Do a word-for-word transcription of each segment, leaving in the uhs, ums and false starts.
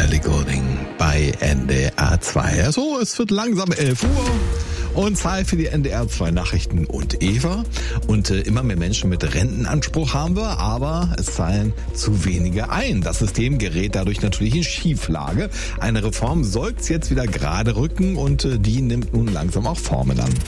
Ellie Goulding bei N D R zwei. Ja, so, es wird langsam elf Uhr. Und Zeit für die N D R zwei Nachrichten und Eva. Und äh, immer mehr Menschen mit Rentenanspruch haben wir, aber es zahlen zu wenige ein. Das System gerät dadurch natürlich in Schieflage. Eine Reform soll's jetzt wieder gerade rücken und äh, die nimmt nun langsam auch Formen an.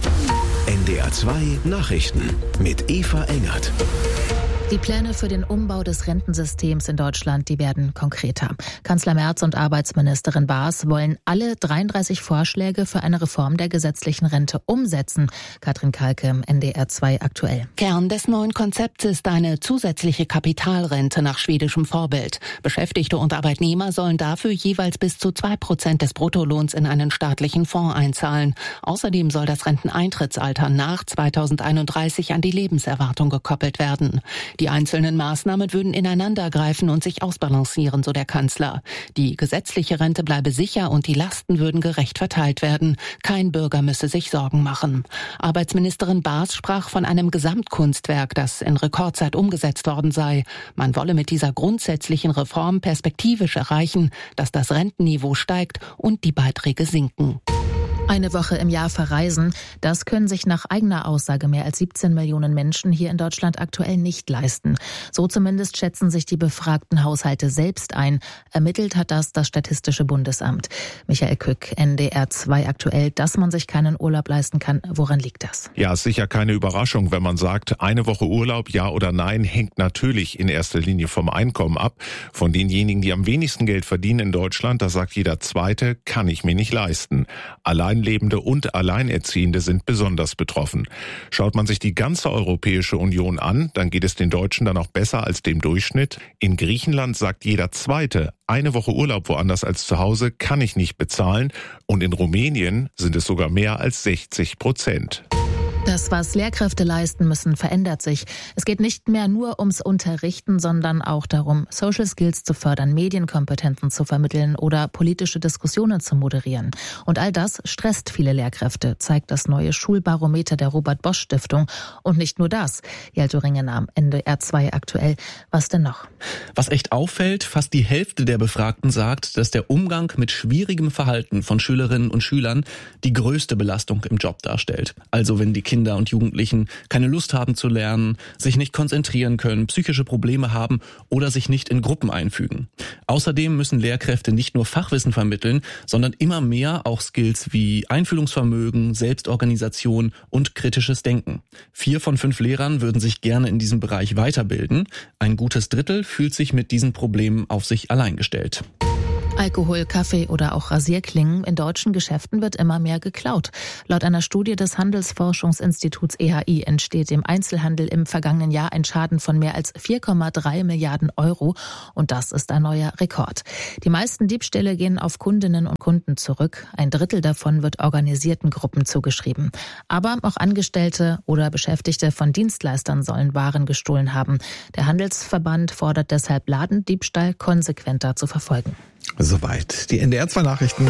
N D R zwei Nachrichten mit Eva Engert. Die Pläne für den Umbau des Rentensystems in Deutschland, die werden konkreter. Kanzler Merz und Arbeitsministerin Baas wollen alle dreiunddreißig Vorschläge für eine Reform der gesetzlichen Rente umsetzen. Katrin Kalke, N D R zwei aktuell. Kern des neuen Konzepts ist eine zusätzliche Kapitalrente nach schwedischem Vorbild. Beschäftigte und Arbeitnehmer sollen dafür jeweils bis zu zwei Prozent des Bruttolohns in einen staatlichen Fonds einzahlen. Außerdem soll das Renteneintrittsalter nach zweitausendeinunddreißig an die Lebenserwartung gekoppelt werden. Die einzelnen Maßnahmen würden ineinandergreifen und sich ausbalancieren, so der Kanzler. Die gesetzliche Rente bleibe sicher und die Lasten würden gerecht verteilt werden. Kein Bürger müsse sich Sorgen machen. Arbeitsministerin Baas sprach von einem Gesamtkunstwerk, das in Rekordzeit umgesetzt worden sei. Man wolle mit dieser grundsätzlichen Reform perspektivisch erreichen, dass das Rentenniveau steigt und die Beiträge sinken. Eine Woche im Jahr verreisen, das können sich nach eigener Aussage mehr als siebzehn Millionen Menschen hier in Deutschland aktuell nicht leisten. So zumindest schätzen sich die befragten Haushalte selbst ein. Ermittelt hat das das Statistische Bundesamt. Michael Kück, N D R zwei aktuell, dass man sich keinen Urlaub leisten kann. Woran liegt das? Ja, ist sicher keine Überraschung, wenn man sagt, eine Woche Urlaub, ja oder nein, hängt natürlich in erster Linie vom Einkommen ab. Von denjenigen, die am wenigsten Geld verdienen in Deutschland, da sagt jeder Zweite, kann ich mir nicht leisten. Allein Alleinlebende und Alleinerziehende sind besonders betroffen. Schaut man sich die ganze Europäische Union an, dann geht es den Deutschen dann auch besser als dem Durchschnitt. In Griechenland sagt jeder Zweite, eine Woche Urlaub woanders als zu Hause kann ich nicht bezahlen. Und in Rumänien sind es sogar mehr als sechzig Prozent. Das, was Lehrkräfte leisten müssen, verändert sich. Es geht nicht mehr nur ums Unterrichten, sondern auch darum, Social Skills zu fördern, Medienkompetenzen zu vermitteln oder politische Diskussionen zu moderieren. Und all das stresst viele Lehrkräfte, zeigt das neue Schulbarometer der Robert-Bosch-Stiftung. Und nicht nur das. Jelto Ringenam, N D R zwei aktuell. Was denn noch? Was echt auffällt, fast die Hälfte der Befragten sagt, dass der Umgang mit schwierigem Verhalten von Schülerinnen und Schülern die größte Belastung im Job darstellt. Also wenn die Kinder und Jugendlichen keine Lust haben zu lernen, sich nicht konzentrieren können, psychische Probleme haben oder sich nicht in Gruppen einfügen. Außerdem müssen Lehrkräfte nicht nur Fachwissen vermitteln, sondern immer mehr auch Skills wie Einfühlungsvermögen, Selbstorganisation und kritisches Denken. Vier von fünf Lehrern würden sich gerne in diesem Bereich weiterbilden. Ein gutes Drittel fühlt sich mit diesen Problemen auf sich allein gestellt. Alkohol, Kaffee oder auch Rasierklingen. In deutschen Geschäften wird immer mehr geklaut. Laut einer Studie des Handelsforschungsinstituts E H I entsteht im Einzelhandel im vergangenen Jahr ein Schaden von mehr als vier Komma drei Milliarden Euro. Und das ist ein neuer Rekord. Die meisten Diebstähle gehen auf Kundinnen und Kunden zurück. Ein Drittel davon wird organisierten Gruppen zugeschrieben. Aber auch Angestellte oder Beschäftigte von Dienstleistern sollen Waren gestohlen haben. Der Handelsverband fordert deshalb, Ladendiebstahl konsequenter zu verfolgen. Soweit die N D R zwei Nachrichten.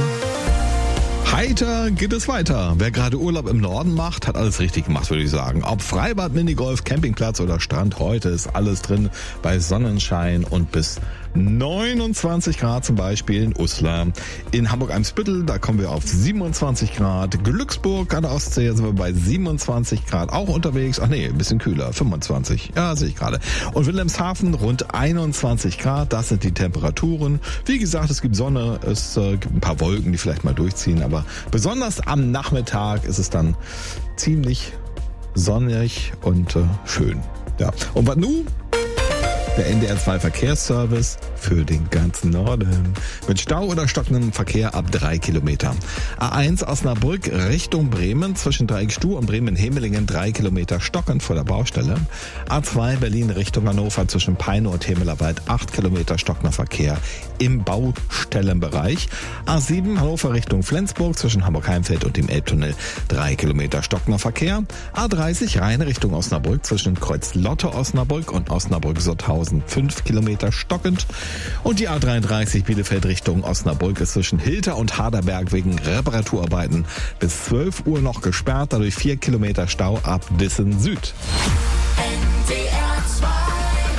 Heiter geht es weiter. Wer gerade Urlaub im Norden macht, hat alles richtig gemacht, würde ich sagen. Ob Freibad, Minigolf, Campingplatz oder Strand, heute ist alles drin bei Sonnenschein und bis neunundzwanzig Grad zum Beispiel in Uslar. In Hamburg-Eimsbüttel, da kommen wir auf siebenundzwanzig Grad. Glücksburg an der Ostsee sind wir bei siebenundzwanzig Grad, auch unterwegs. Ach nee, ein bisschen kühler, fünfundzwanzig. Ja, sehe ich gerade. Und Wilhelmshaven rund einundzwanzig Grad, das sind die Temperaturen. Wie gesagt, es gibt Sonne, es äh, gibt ein paar Wolken, die vielleicht mal durchziehen, aber besonders am Nachmittag ist es dann ziemlich sonnig und äh, schön. Ja. Und was nun? Der N D R zwei Verkehrsservice für den ganzen Norden. Mit Stau oder stockendem Verkehr ab drei Kilometer. A eins Osnabrück Richtung Bremen zwischen Dreieckstuh und Bremen-Hemelingen drei Kilometer stockend vor der Baustelle. A zwei Berlin Richtung Hannover zwischen Peine und Hemelerwald acht Kilometer stockender Verkehr im Baustellenbereich. A sieben Hannover Richtung Flensburg zwischen Hamburg-Heimfeld und dem Elbtunnel drei Kilometer stockender Verkehr. A dreißig Rhein Richtung Osnabrück zwischen Kreuz-Lotte-Osnabrück und Osnabrück-Sotthausen fünf Kilometer stockend. Und die A dreiunddreißig Bielefeld Richtung Osnabrück ist zwischen Hilter und Haderberg wegen Reparaturarbeiten bis zwölf Uhr noch gesperrt, dadurch vier Kilometer Stau ab Dissen Süd. N D R zwei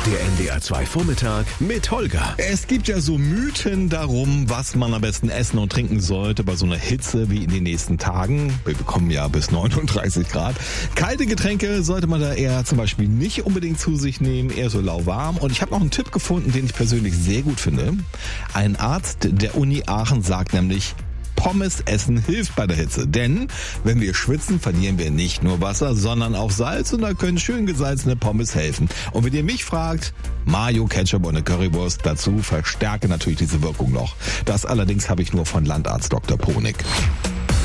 Der N D R zwei Vormittag mit Holger. Es gibt ja so Mythen darum, was man am besten essen und trinken sollte bei so einer Hitze wie in den nächsten Tagen. Wir bekommen ja bis neununddreißig Grad. Kalte Getränke sollte man da eher zum Beispiel nicht unbedingt zu sich nehmen, eher so lauwarm. Und ich habe noch einen Tipp gefunden, den ich persönlich sehr gut finde. Ein Arzt der Uni Aachen sagt nämlich, Pommes essen hilft bei der Hitze, denn wenn wir schwitzen, verlieren wir nicht nur Wasser, sondern auch Salz und da können schön gesalzene Pommes helfen. Und wenn ihr mich fragt, Mayo, Ketchup und eine Currywurst dazu verstärken natürlich diese Wirkung noch. Das allerdings habe ich nur von Landarzt Doktor Ponig.